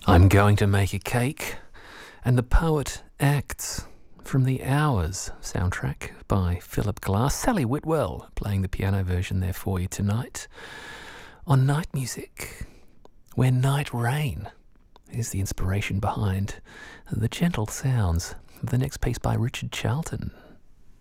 I'm going to make a cake, and the poet acts from the Hours soundtrack by Philip Glass. Sally Whitwell playing the piano version there for you tonight on Night Music, where night rain is the inspiration behind the gentle sounds of the next piece by Richard Charlton.